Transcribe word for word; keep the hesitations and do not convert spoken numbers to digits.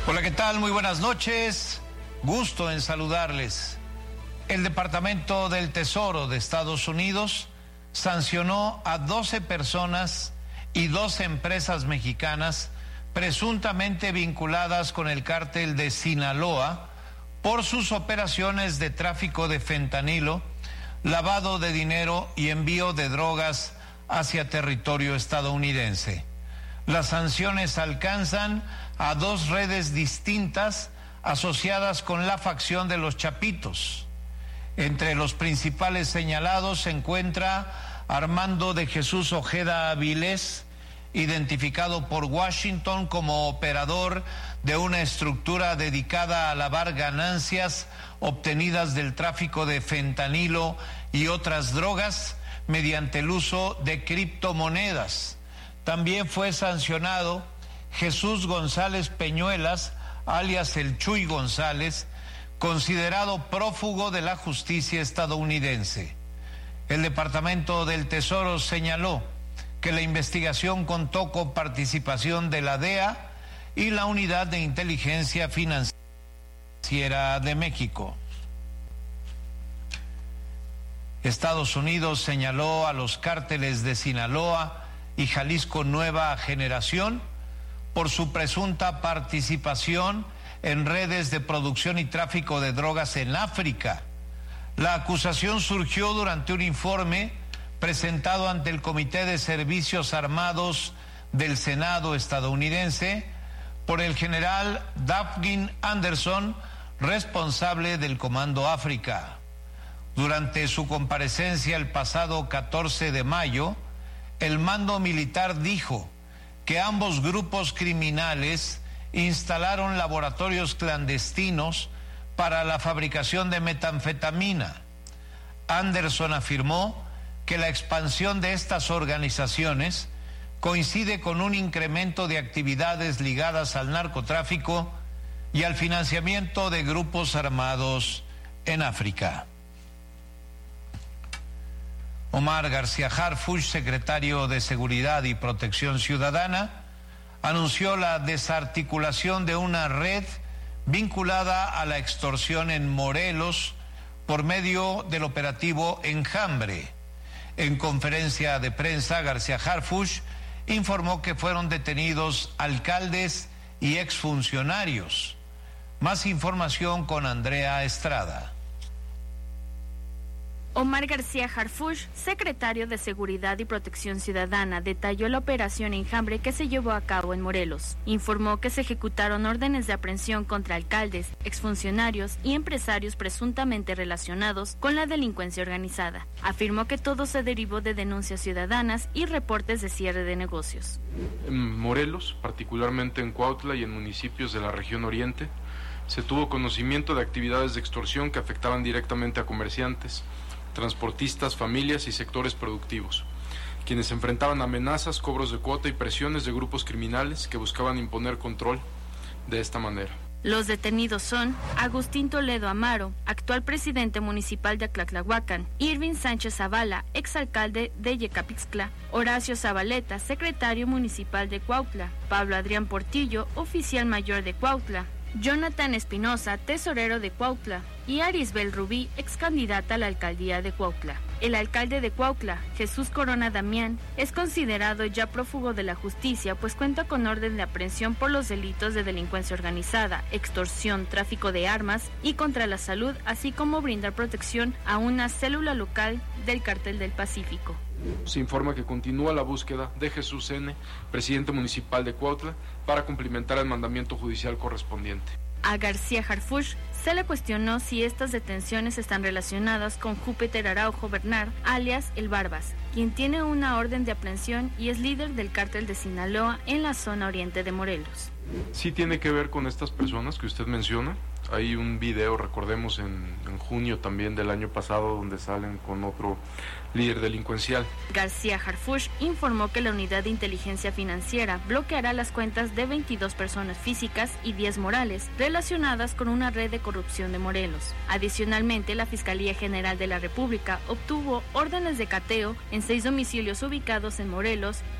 Hola, ¿qué tal? Muy buenas noches. Gusto en saludarles. El Departamento del Tesoro de Estados Unidos sancionó a doce personas y dos empresas mexicanas presuntamente vinculadas con el cártel de Sinaloa por sus operaciones de tráfico de fentanilo, lavado de dinero y envío de drogas hacia territorio estadounidense. Las sanciones alcanzan a dos redes distintas asociadas con la facción de los Chapitos. Entre los principales señalados se encuentra Armando de Jesús Ojeda Avilés, identificado por Washington como operador de una estructura dedicada a lavar ganancias obtenidas del tráfico de fentanilo y otras drogas mediante el uso de criptomonedas. También fue sancionado Jesús González Peñuelas, alias el Chuy González, considerado prófugo de la justicia estadounidense. El Departamento del Tesoro señaló que la investigación contó con participación de la D E A y la Unidad de Inteligencia Financiera de México. Estados Unidos señaló a los cárteles de Sinaloa y Jalisco Nueva Generación por su presunta participación en redes de producción y tráfico de drogas en África. La acusación surgió durante un informe presentado ante el Comité de Servicios Armados del Senado estadounidense por el general Daphne Anderson, responsable del Comando África. Durante su comparecencia el pasado catorce de mayo, el mando militar dijo que ambos grupos criminales instalaron laboratorios clandestinos para la fabricación de metanfetamina. Anderson afirmó que la expansión de estas organizaciones coincide con un incremento de actividades ligadas al narcotráfico y al financiamiento de grupos armados en África. Omar García Harfuch, secretario de Seguridad y Protección Ciudadana, anunció la desarticulación de una red vinculada a la extorsión en Morelos por medio del operativo Enjambre. En conferencia de prensa, García Harfuch informó que fueron detenidos alcaldes y exfuncionarios. Más información con Andrea Estrada. Omar García Harfuch, secretario de Seguridad y Protección Ciudadana, detalló la operación Enjambre que se llevó a cabo en Morelos. Informó que se ejecutaron órdenes de aprehensión contra alcaldes, exfuncionarios y empresarios presuntamente relacionados con la delincuencia organizada. Afirmó que todo se derivó de denuncias ciudadanas y reportes de cierre de negocios. En Morelos, particularmente en Cuautla y en municipios de la región oriente, se tuvo conocimiento de actividades de extorsión que afectaban directamente a comerciantes, transportistas, familias y sectores productivos, quienes enfrentaban amenazas, cobros de cuota y presiones de grupos criminales que buscaban imponer control de esta manera. Los detenidos son Agustín Toledo Amaro, actual presidente municipal de Aclatlahuacan, Irving Sánchez Zavala, exalcalde de Yecapixtla, Horacio Zabaleta, secretario municipal de Cuautla, Pablo Adrián Portillo, oficial mayor de Cuautla, Jonathan Espinosa, tesorero de Cuautla, y Arisbel Rubí, ex candidata a la alcaldía de Cuautla. El alcalde de Cuautla, Jesús Corona Damián, es considerado ya prófugo de la justicia, pues cuenta con orden de aprehensión por los delitos de delincuencia organizada, extorsión, tráfico de armas y contra la salud, así como brindar protección a una célula local del Cártel del Pacífico. Se informa que continúa la búsqueda de Jesús N., presidente municipal de Cuautla, para cumplimentar el mandamiento judicial correspondiente. A García Harfuch se le cuestionó si estas detenciones están relacionadas con Júpiter Araujo Bernard, alias El Barbas, quien tiene una orden de aprehensión y es líder del cártel de Sinaloa en la zona oriente de Morelos. Sí tiene que ver con estas personas que usted menciona. Hay un video, recordemos, en, en junio también del año pasado, donde salen con otro líder delincuencial. García Harfuch informó que la Unidad de Inteligencia Financiera bloqueará las cuentas de veintidós personas físicas y diez morales relacionadas con una red de corrupción de Morelos. Adicionalmente, la Fiscalía General de la República obtuvo órdenes de cateo en seis domicilios ubicados en Morelos